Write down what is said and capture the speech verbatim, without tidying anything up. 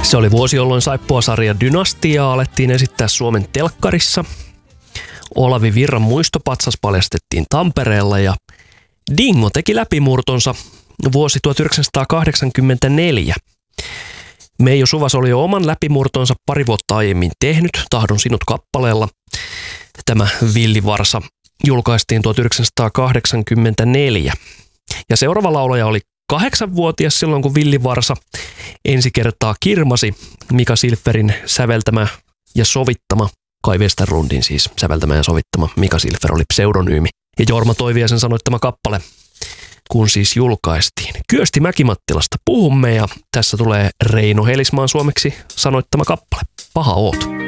Se oli vuosi, jolloin Saippua-sarja Dynastiaa alettiin esittää Suomen telkkarissa. Olavi Virran muistopatsas paljastettiin Tampereella ja Dingo teki läpimurtonsa vuosi tuhatyhdeksänsataakahdeksankymmentäneljä. Meiju Suvas oli jo oman läpimurtonsa pari vuotta aiemmin tehnyt, Tahdon sinut kappaleella. Tämä Villivarsa julkaistiin tuhatyhdeksänsataakahdeksankymmentäneljä. Ja seuraava laulaja oli kahdeksanvuotias silloin, kun Villivarsa ensi kertaa kirmasi. Mika Silferin säveltämä ja sovittama, Kai Westerlundin siis säveltämä ja sovittama Mika Silfer oli pseudonyymi. Ja Jorma Toiviaisen sanoittama kappale, kun siis julkaistiin. Kyösti Mäkimattilasta puhumme ja tässä tulee Reino Helismaan suomeksi sanoittama kappale. Paha oot.